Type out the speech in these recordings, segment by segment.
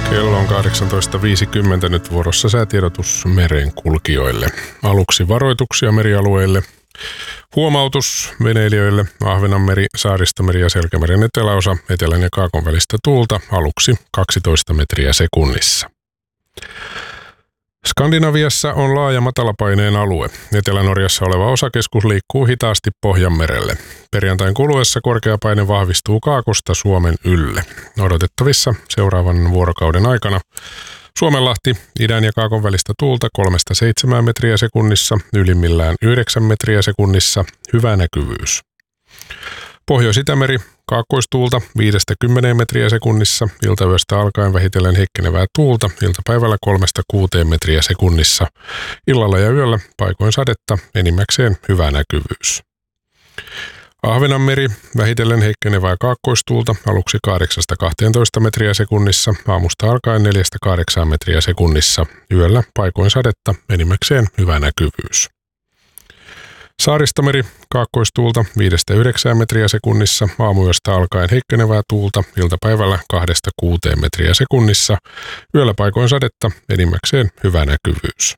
Kello on 18.50 nyt vuorossa säätiedotus merenkulkijoille. Aluksi varoituksia merialueille. Huomautus veneilijöille. Ahvenanmeri, Saaristomeri ja Selkämeren eteläosa, etelän ja kaakon välistä tuulta, aluksi 12 metriä sekunnissa. Skandinaviassa on laaja matalapaineen alue. Etelä-Norjassa oleva osakeskus liikkuu hitaasti Pohjanmerelle. Perjantain kuluessa korkea paine vahvistuu kaakosta Suomen ylle. Odotettavissa seuraavan vuorokauden aikana Suomenlahti, idän ja kaakon välistä tuulta 3-7 metriä sekunnissa, ylimmillään 9 metriä sekunnissa, hyvä näkyvyys. Pohjois-Itämeri, kaakkoistuulta 5-10 metriä sekunnissa, iltayöstä alkaen vähitellen heikkenevää tuulta, iltapäivällä 3-6 metriä sekunnissa, illalla ja yöllä paikoin sadetta, enimmäkseen hyvä näkyvyys. Ahvenanmeri, vähitellen heikkenevää kaakkoistuulta, aluksi 8-12 metriä sekunnissa, aamusta alkaen 4-8 metriä sekunnissa, yöllä paikoin sadetta, enimmäkseen hyvä näkyvyys. Saaristomeri, kaakkoistuulta 5-9 metriä sekunnissa, aamuyöstä alkaen heikkenevää tuulta, iltapäivällä 2-6 metriä sekunnissa, yöllä paikoin sadetta, enimmäkseen hyvä näkyvyys.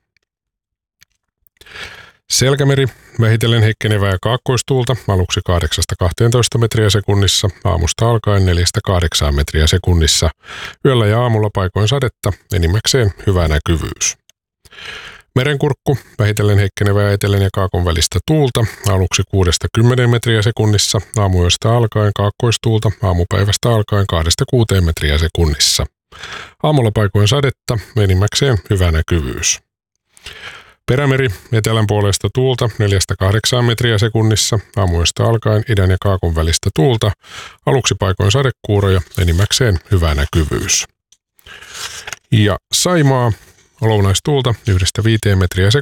Selkämeri, vähitellen heikkenevää kaakkoistuulta, aluksi 8-12 metriä sekunnissa, aamusta alkaen 4-8 metriä sekunnissa, yöllä ja aamulla paikoin sadetta, enimmäkseen hyvä näkyvyys. Merenkurkku, vähitellen heikkenevää etelän ja kaakon välistä tuulta, aluksi 6-10 metriä sekunnissa, aamuyöstä alkaen kaakkoistuulta, aamupäivästä alkaen 2-6 metriä sekunnissa. Aamulla paikoin sadetta, enimmäkseen hyvä näkyvyys. Perämeri, etelän puolesta tuulta 4-8 metriä sekunnissa, aamuyöstä alkaen idän ja kaakon välistä tuulta, aluksi paikoin sadekuuroja, enimmäkseen hyvä näkyvyys. Ja Saimaa, lounaistuulta 1-5 metriä sekunnissa.